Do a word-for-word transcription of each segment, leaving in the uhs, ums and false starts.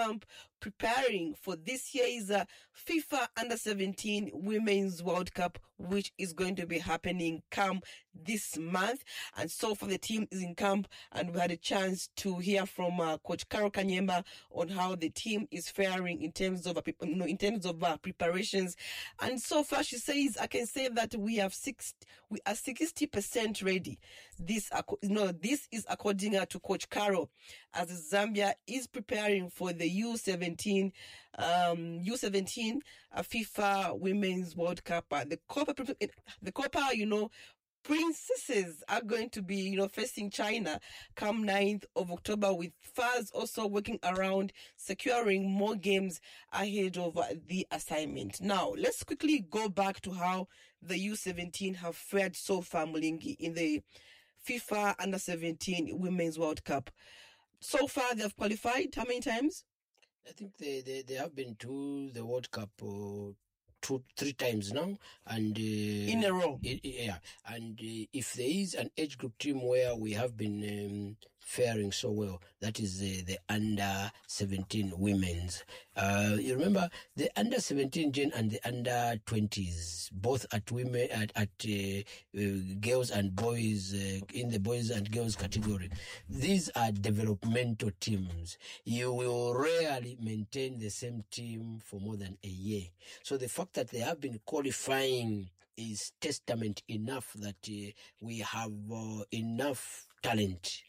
camp preparing for this year's uh, FIFA Under seventeen Women's World Cup, which is going to be happening come this month. And so far the team is in camp, and we had a chance to hear from uh, Coach Carol Kanyemba on how the team is faring in terms of uh, you know, in terms of uh, preparations. And so far she says, I can say that we have six, we are sixty percent ready. This, you know, this is according uh, to Coach Carol, as Zambia is preparing for the U seventeen, um, U seventeen uh, FIFA Women's World Cup. Uh, the Copa, the Copa, you know, princesses are going to be, you know, facing China come ninth of October, with F A S also working around securing more games ahead of uh, the assignment. Now, let's quickly go back to how the U seventeen have fared so far, Mulingi, in the FIFA Under seventeen Women's World Cup. So far, they have qualified how many times? I think they, they, they have been to the World Cup uh, two, three times now, and uh, in a row. It, yeah, and uh, if there is an age group team where we have been um, faring so well, that is uh, the under seventeen women's. Uh, you remember the under seventeen Jen and the under twenties, both at women at at uh, uh, girls and boys uh, in the boys and girls category. These are developmental teams. You will rarely maintain the same team for more than a year. So the fact that they have been qualifying is testament enough that uh, we have uh, enough talent.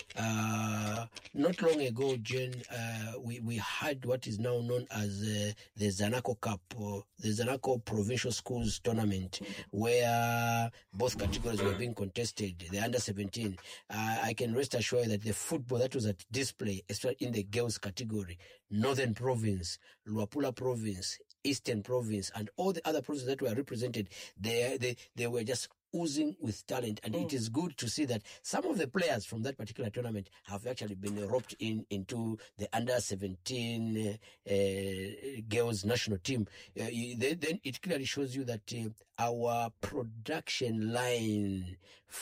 Uh, not long ago, Jen, uh, we, we had what is now known as uh, the Zanaco Cup, or the Zanaco Provincial Schools Tournament, where both categories were being contested, the under seventeen. Uh, I can rest assured that the football that was at display, especially in the girls category, Northern Province, Luapula Province, Eastern Province, and all the other provinces that were represented, they, they, they were just oozing with talent. And mm. it is good to see that some of the players from that particular tournament have actually been roped in into the under seventeen uh, uh, girls national team. Uh, they, then it clearly shows you that uh, our production line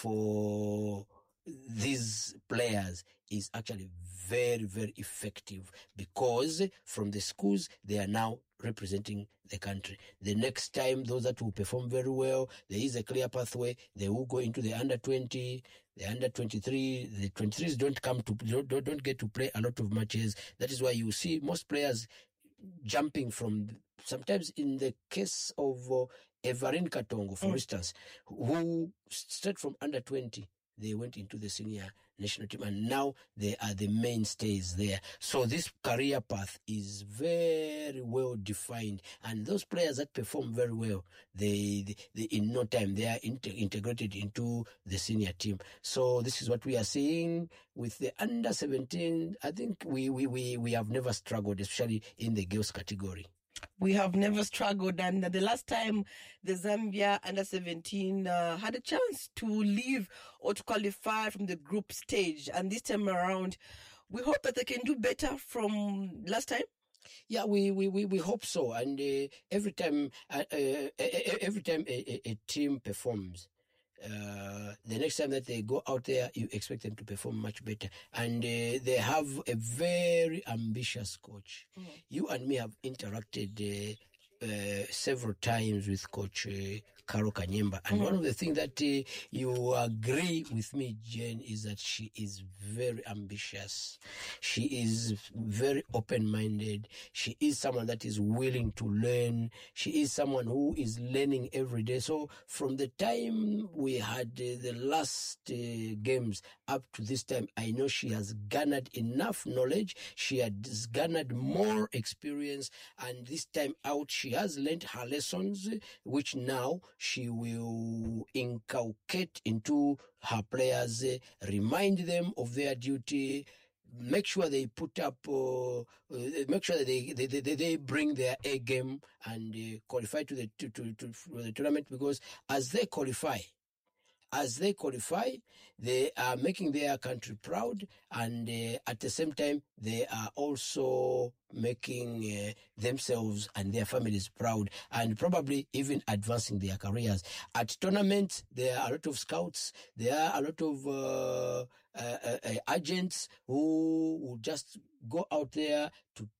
for these players is actually very, very effective, because from the schools, they are now representing the country. The next time, those that will perform very well, there is a clear pathway. They will go into the under twenty, the under twenty-three. The twenty-threes don't come to, don't, don't get to play a lot of matches. That is why you see most players jumping from, sometimes in the case of uh, Everine Katongo, for mm. instance, who straight from under twenty, they went into the senior national team, and now they are the mainstays there. So this career path is very well defined, and those players that perform very well, they, they, they in no time, they are inter- integrated into the senior team. So this is what we are seeing with the under seventeen. I think we, we, we, we have never struggled, especially in the girls category. We have never struggled, and the last time the Zambia under seventeen uh, had a chance to leave or to qualify from the group stage, and this time around, we hope that they can do better from last time. Yeah, we we we, we hope so. And uh, every time uh, uh, every time a, a, a team performs, Uh, the next time that they go out there, you expect them to perform much better. And uh, they have a very ambitious coach. Mm. You and me have interacted uh, uh, several times with Coach uh, Carol Kanyemba. And mm. one of the things that uh, you agree with me, Jen, is that she is very ambitious. She is very open-minded. She is someone that is willing to learn. She is someone who is learning every day. So from the time we had uh, the last uh, games up to this time, I know she has garnered enough knowledge. She has garnered more experience. And this time out, she has learned her lessons, which now she will inculcate into her players, uh, remind them of their duty, make sure they put up, uh, uh, make sure that they, they, they, they bring their A game and uh, qualify to the, to, to, to the tournament, because as they qualify, As they qualify, they are making their country proud, and uh, at the same time, they are also making uh, themselves and their families proud, and probably even advancing their careers. At tournaments, there are a lot of scouts, there are a lot of uh, uh, uh, agents who will just go out there to